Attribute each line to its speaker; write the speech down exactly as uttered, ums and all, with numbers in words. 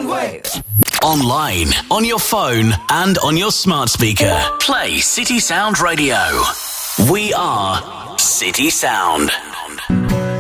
Speaker 1: one way.
Speaker 2: Online, on your phone, and on your smart speaker. Play City Sound Radio. We are City Sound.